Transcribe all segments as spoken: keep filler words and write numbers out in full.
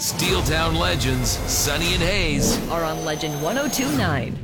Steeltown legends Sonny and Hayes are on Legend one oh two point nine.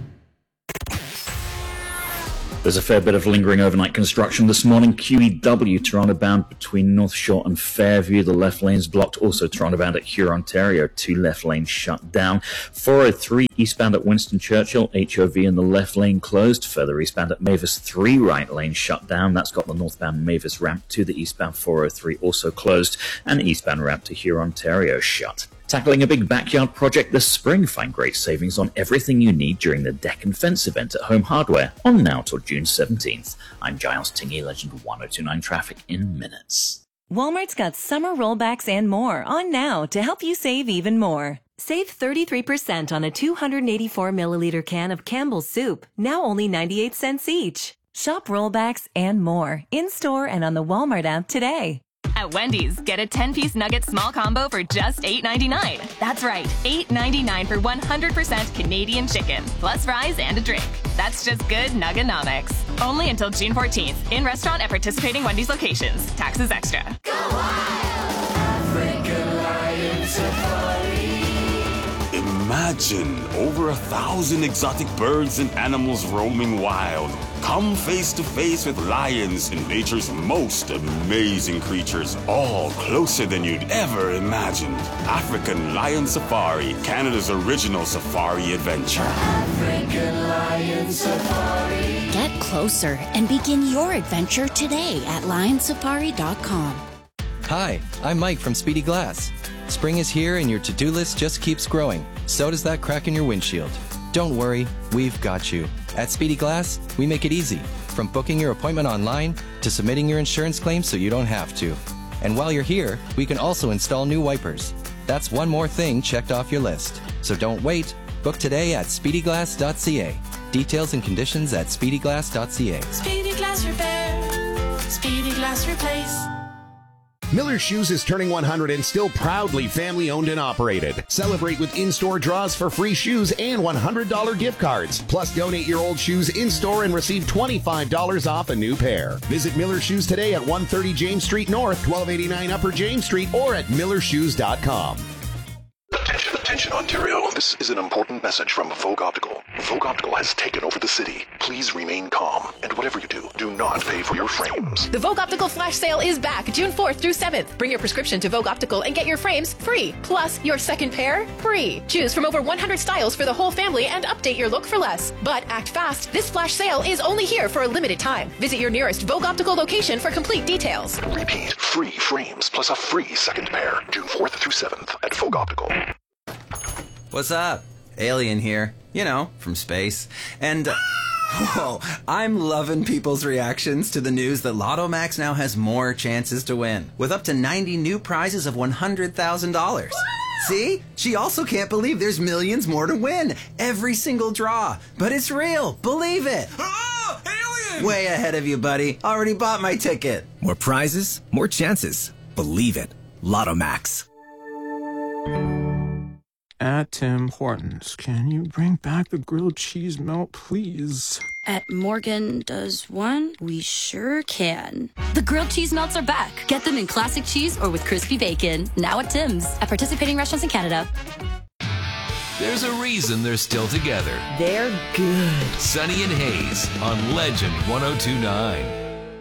There's a fair bit of lingering overnight construction this morning. Q E W Toronto bound between North Shore and Fairview. The left lane's blocked. Also Toronto bound at Huron, Ontario. Two left lanes shut down. four oh three eastbound at Winston Churchill. H O V in the left lane closed. Further eastbound at Mavis, three right lanes shut down. That's got the northbound Mavis ramp to the eastbound four oh three also closed. And the eastbound ramp to Huron, Ontario shut. Tackling a big backyard project this spring, find great savings on everything you need during the Deck and Fence event at Home Hardware, on now till June seventeenth. I'm Giles Tingey, Legend one oh two point nine traffic in minutes. Walmart's got summer rollbacks and more on now to help you save even more. Save thirty-three percent on a two hundred eighty-four milliliter can of Campbell's soup, now only ninety-eight cents each. Shop rollbacks and more in-store and on the Walmart app today. At Wendy's, get a ten-piece nugget small combo for just eight ninety-nine. That's right, eight ninety-nine for one hundred percent Canadian chicken, plus fries and a drink. That's just good Nuggenomics. Only until June fourteenth, in-restaurant at participating Wendy's locations. Taxes extra. Go wild! African Lion Safari. Imagine over a thousand exotic birds and animals roaming wild. Come face to face with lions and nature's most amazing creatures, all closer than you'd ever imagined. African Lion Safari, Canada's original safari adventure. African Lion Safari. Get closer and begin your adventure today at lion safari dot com. Hi, I'm Mike from Speedy Glass. Spring is here and your to-do list just keeps growing. So does that crack in your windshield. Don't worry, we've got you. At Speedy Glass, we make it easy, from booking your appointment online to submitting your insurance claim so you don't have to. And while you're here, we can also install new wipers. That's one more thing checked off your list. So don't wait. Book today at speedy glass dot c a. Details and conditions at speedy glass dot c a. Speedy Glass Repair. Speedy Glass Replace. Miller Shoes is turning one hundred and still proudly family-owned and operated. Celebrate with in-store draws for free shoes and one hundred dollars gift cards. Plus, donate your old shoes in-store and receive twenty-five dollars off a new pair. Visit Miller Shoes today at one thirty James Street North, twelve eighty-nine Upper James Street, or at miller shoes dot com. Attention, attention, Ontario. This is an important message from Vogue Optical. Vogue Optical has taken over the city. Please remain calm, and whatever you do, do not pay for your frames. The Vogue Optical Flash Sale is back June fourth through seventh. Bring your prescription to Vogue Optical and get your frames free. Plus, your second pair free. Choose from over one hundred styles for the whole family and update your look for less. But act fast. This flash sale is only here for a limited time. Visit your nearest Vogue Optical location for complete details. Repeat, free frames plus a free second pair. June fourth through seventh at Vogue Optical. What's up? Alien here. You know, from space. And, uh, whoa, I'm loving people's reactions to the news that Lotto Max now has more chances to win, with up to ninety new prizes of one hundred thousand dollars. See? She also can't believe there's millions more to win. Every single draw. But it's real. Believe it. Oh, alien! Way ahead of you, buddy. Already bought my ticket. More prizes, more chances. Believe it. Lotto Max. At Tim Hortons, can you bring back the grilled cheese melt, please? At Morgan Does One, we sure can. The grilled cheese melts are back. Get them in classic cheese or with crispy bacon. Now at Tim's. At participating restaurants in Canada. There's a reason they're still together. They're good. Sonny and Hayes on Legend one oh two point nine.